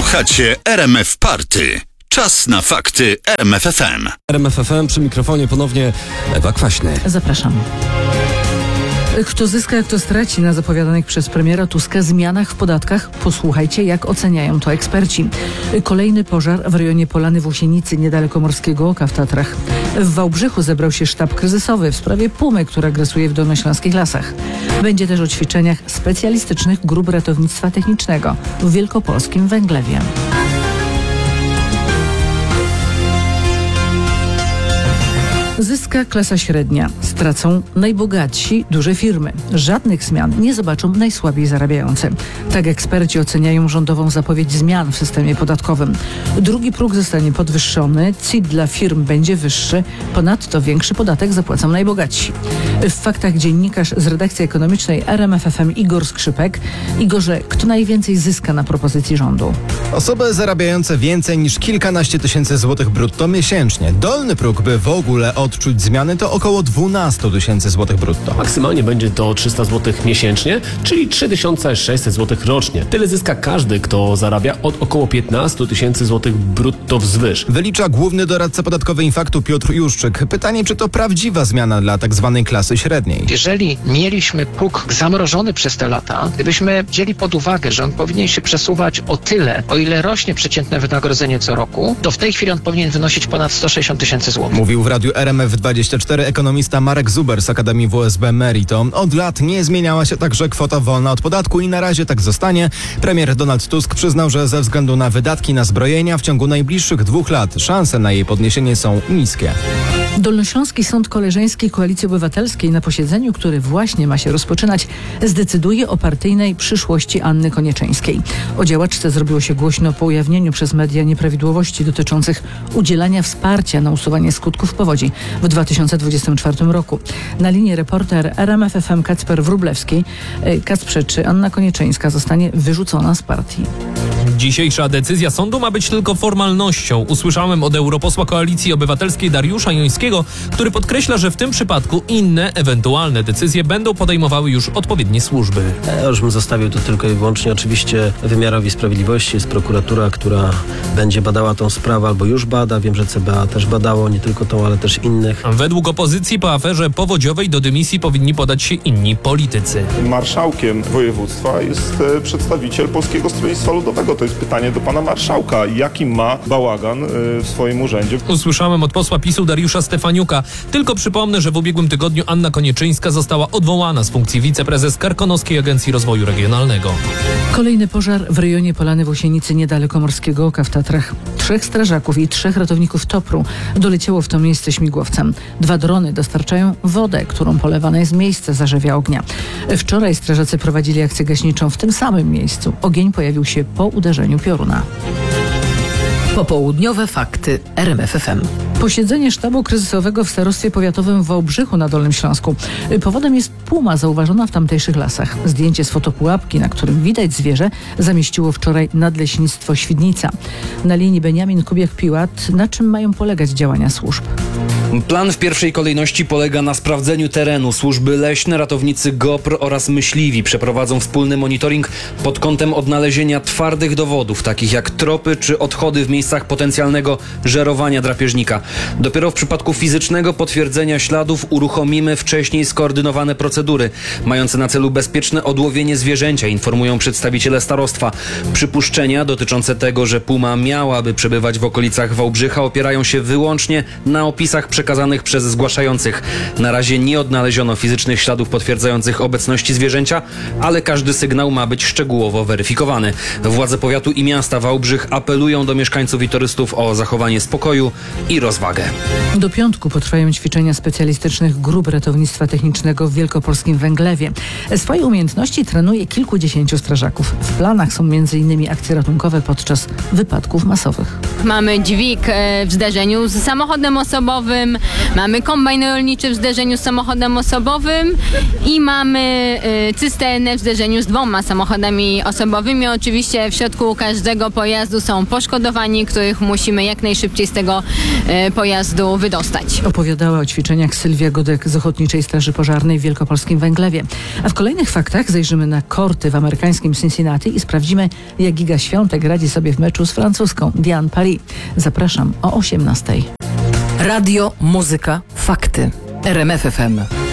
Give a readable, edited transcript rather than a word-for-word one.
Słuchacie RMF Party. Czas na fakty RMF FM. RMF FM, przy mikrofonie ponownie Ewa Kwaśny. Zapraszam. Kto zyska, kto straci na zapowiadanych przez premiera Tuska zmianach w podatkach? Posłuchajcie, jak oceniają to eksperci. Kolejny pożar w rejonie Polany w Osienicy, niedaleko Morskiego Oka w Tatrach. W Wałbrzychu zebrał się sztab kryzysowy w sprawie pumy, która grasuje w dolnośląskich lasach. Będzie też o ćwiczeniach specjalistycznych grup ratownictwa technicznego w wielkopolskim Węglewie. Zyska klasa średnia, stracą najbogatsi duże firmy. Żadnych zmian nie zobaczą najsłabiej zarabiające. Tak eksperci oceniają rządową zapowiedź zmian w systemie podatkowym. Drugi próg zostanie podwyższony, CIT dla firm będzie wyższy, ponadto większy podatek zapłacą najbogatsi. W faktach dziennikarz z redakcji ekonomicznej RMF FM Igor Skrzypek. Igorze, kto najwięcej zyska na propozycji rządu? Osoby zarabiające więcej niż kilkanaście tysięcy złotych brutto miesięcznie. Dolny próg, by w ogóle odczuć zmiany, to około 12 tysięcy złotych brutto. Maksymalnie będzie to 300 zł miesięcznie, czyli 3600 zł rocznie. Tyle zyska każdy, kto zarabia od około 15 tysięcy złotych brutto wzwyż. Wylicza główny doradca podatkowy Infaktu Piotr Juszczyk. Pytanie, czy to prawdziwa zmiana dla tak zwanej klasy średniej? Jeżeli mieliśmy próg zamrożony przez te lata, gdybyśmy wzięli pod uwagę, że on powinien się przesuwać o tyle, o ile rośnie przeciętne wynagrodzenie co roku, to w tej chwili on powinien wynosić ponad 160 tysięcy złotych. Mówił w radiu RMF24 ekonomista Marek Zuber z Akademii WSB Merito. Od lat nie zmieniała się także kwota wolna od podatku i na razie tak zostanie. Premier Donald Tusk przyznał, że ze względu na wydatki na zbrojenia w ciągu najbliższych 2 lat szanse na jej podniesienie są niskie. Dolnośląski Sąd Koleżeński Koalicji Obywatelskiej na posiedzeniu, który właśnie ma się rozpoczynać, zdecyduje o partyjnej przyszłości Anny Konieczeńskiej. O działaczce zrobiło się głośno po ujawnieniu przez media nieprawidłowości dotyczących udzielania wsparcia na usuwanie skutków powodzi w 2024 roku. Na linii reporter RMF FM Kacper Wróblewski. Kacprze, czy Anna Konieczeńska zostanie wyrzucona z partii? Dzisiejsza decyzja sądu ma być tylko formalnością. Usłyszałem od europosła Koalicji Obywatelskiej Dariusza Jońskiego, który podkreśla, że w tym przypadku inne, ewentualne decyzje będą podejmowały już odpowiednie służby. Ja już bym zostawił to tylko i wyłącznie oczywiście wymiarowi sprawiedliwości. Jest prokuratura, która będzie badała tą sprawę albo już bada. Wiem, że CBA też badało, nie tylko tą, ale też innych. Według opozycji po aferze powodziowej do dymisji powinni podać się inni politycy. Marszałkiem województwa jest przedstawiciel Polskiego Stronnictwa Ludowego. To jest pytanie do pana marszałka. Jaki ma bałagan w swoim urzędzie? Usłyszałem od posła PiS-u Dariusza Stefaniuka. Tylko przypomnę, że w ubiegłym tygodniu Anna Konieczeńska została odwołana z funkcji wiceprezes Karkonoskiej Agencji Rozwoju Regionalnego. Kolejny pożar w rejonie Polany w Osienicy, niedaleko Morskiego Oka w Tatrach. 3 strażaków i 3 ratowników TOPR-u doleciało w to miejsce śmigłowcem. 2 drony dostarczają wodę, którą polewane jest miejsce zarzewia ognia. Wczoraj strażacy prowadzili akcję gaśniczą w tym samym miejscu. Ogień pojawił się po uderzeniu pioruna. Popołudniowe fakty RMF FM. Posiedzenie sztabu kryzysowego w starostwie powiatowym w Wałbrzychu na Dolnym Śląsku. Powodem jest puma zauważona w tamtejszych lasach. Zdjęcie z fotopułapki, na którym widać zwierzę, zamieściło wczoraj Nadleśnictwo Świdnica. Na linii Beniamin Kubiak-Piłat, na czym mają polegać działania służb? Plan w pierwszej kolejności polega na sprawdzeniu terenu. Służby leśne, ratownicy GOPR oraz myśliwi przeprowadzą wspólny monitoring pod kątem odnalezienia twardych dowodów, takich jak tropy czy odchody w miejscach potencjalnego żerowania drapieżnika. Dopiero w przypadku fizycznego potwierdzenia śladów uruchomimy wcześniej skoordynowane procedury, mające na celu bezpieczne odłowienie zwierzęcia, informują przedstawiciele starostwa. Przypuszczenia dotyczące tego, że puma miałaby przebywać w okolicach Wałbrzycha, opierają się wyłącznie na opisach przekazanych przez zgłaszających. Na razie nie odnaleziono fizycznych śladów potwierdzających obecności zwierzęcia, ale każdy sygnał ma być szczegółowo weryfikowany. Władze powiatu i miasta Wałbrzych apelują do mieszkańców i turystów o zachowanie spokoju i rozwagę. Do piątku potrwają ćwiczenia specjalistycznych grup ratownictwa technicznego w wielkopolskim Węglewie. Swoje umiejętności trenuje kilkudziesięciu strażaków. W planach są m.in. akcje ratunkowe podczas wypadków masowych. Mamy dźwig w zdarzeniu z samochodem osobowym, samochodowym, mamy kombajn rolniczy w zderzeniu z samochodem osobowym i mamy cysternę w zderzeniu z 2 samochodami osobowymi. Oczywiście w środku każdego pojazdu są poszkodowani, których musimy jak najszybciej z tego pojazdu wydostać. Opowiadała o ćwiczeniach Sylwia Godek z Ochotniczej Straży Pożarnej w Wielkopolskim Węglewie. A w kolejnych faktach zajrzymy na korty w amerykańskim Cincinnati i sprawdzimy, jak Giga Świątek radzi sobie w meczu z francuską Diane Paris. Zapraszam o 18:00. Radio, muzyka, fakty. RMF FM.